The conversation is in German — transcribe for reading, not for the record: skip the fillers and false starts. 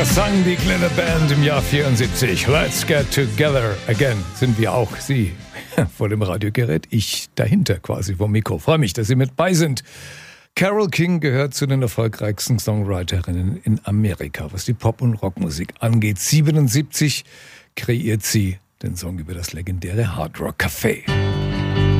Das sang die kleine Band im Jahr 74. Let's get together again. Sind wir auch. Sie vor dem Radiogerät, ich dahinter quasi vom Mikro. Freue mich, dass Sie mit bei sind. Carole King gehört zu den erfolgreichsten Songwriterinnen in Amerika, was die Pop- und Rockmusik angeht. 77 kreiert sie den Song über das legendäre Hard Rock Café.